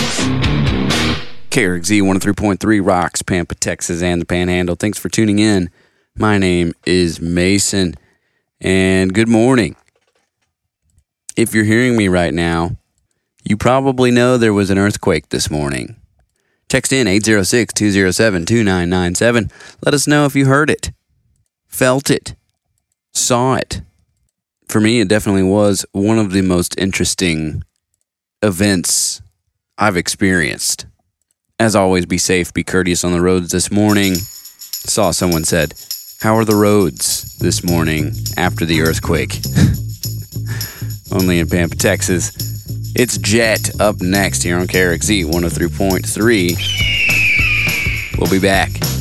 KRXZ 103.3 rocks Pampa, Texas, and the Panhandle. Thanks for tuning in. My name is Mason, and good morning. If you're hearing me right now, you probably know there was an earthquake this morning. Text in 806-207-2997. Let us know if you heard it, felt it, saw it. For me, it definitely was one of the most interesting events I've experienced. As always, be safe, be courteous on the roads this morning. Saw someone said, "How are the roads this morning after the earthquake?" Only in Pampa, Texas. It's Jet up next here on KRXZ 103.3. We'll be back.